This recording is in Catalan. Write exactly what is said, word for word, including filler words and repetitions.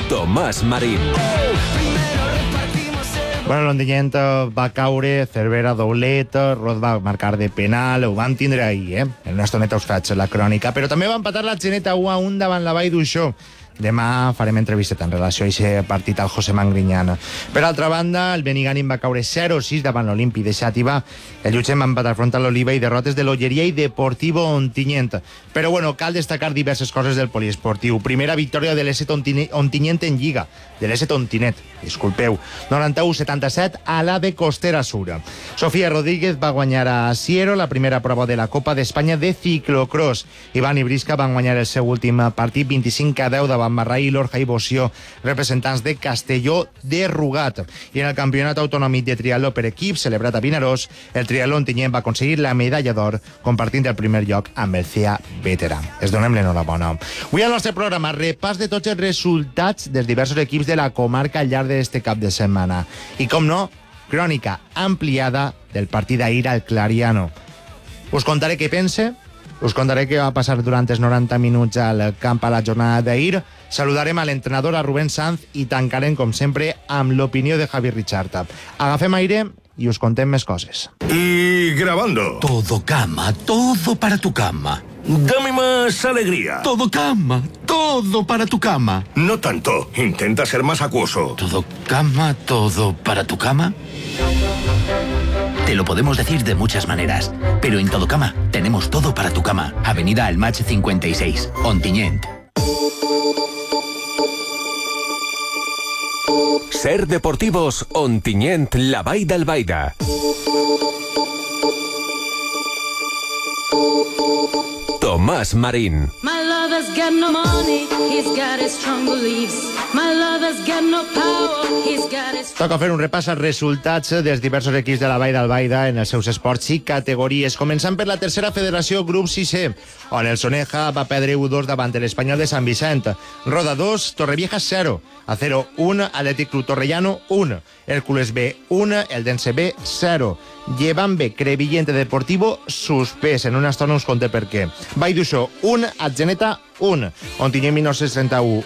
Tomàs Marín. Bueno, l'Ontinyent va caure, Cervera doblet, Roth va marcar de penal, ho van tindre ahir, eh? En una estoneta us faig la crònica, però també va empatar la Geneta u a un davant la Vall d'Uixó. Demà farem entrevistet en relació a aquest partit al José Mangriñán. Per altra banda, el Benigànim va caure zero sis davant l'Olímpic de Xàtiva. El Llutxent va empatar front a l'Oliva i derrotes de l'Olleria i Deportivo Ontinyent. Però bueno, cal destacar diverses coses del poliesportiu. Primera victòria de l'Eset Ontinyent en Lliga, de l'Eset Ontinet, disculpeu, noranta-u setanta-set a la de Costera Sura. Sofía Rodríguez va guanyar a Siero la primera prova de la Copa d'Espanya de ciclocross. Ivan i Brisca van guanyar el seu últim partit vint-i-cinc a deu davant Marraí, Lorja i Boció, representants de Castelló de Rugat. I en el campionat autonòmic de triatló per equips celebrat a Vinaròs, el triatló ontinyent va aconseguir la medalla d'or compartint el primer lloc amb el C E A veterà. Es donem l'enhorabona. Avui al nostre programa, repàs de tots els resultats dels diversos equips de la comarca al llarg d'este cap de setmana. I com no, crònica ampliada del partit d'ahir al Clariano. Us contaré què pense, us contaré què va passar durant els noranta minuts al camp a la jornada d'ahir, saludarem a l'entrenador, a Rubén Sanz, i tancarem, com sempre, amb l'opinió de Javi Richard. Agafem aire y os contem més coses. Y grabando. Todo cama, todo para tu cama. Dame más alegría. Todo cama, todo para tu cama. No tanto. Intenta ser más acuoso. Todo cama, todo para tu cama. Te lo podemos decir de muchas maneras, pero en Todo Cama tenemos todo para tu cama. Avenida Almach cincuenta y seis, Ontinyent. Ser Deportivos Ontinyent, la Vall d'Albaida. Tomàs Marín. My lover's got no money, he's got his strong beliefs. My lover's got no power, he's got his... Toca fer un repàs als resultats dels diversos equips de la Vall d'Albaida en els seus esports i categories, començant per la tercera federació Grup sisè, on el Soneja va perdre u dos davant l'Espanyol de Sant Vicent. Roda dos, Torrevieja zero, Acero un, Atlètic Club Torrellano un, Hércules B un, Eldense B zero, Llevant B, Crevillente Deportivo suspès. En una estona us conté per què. Vall d'Uixó un, Atzeneta un, Ontinyent mil nou-cents trenta-u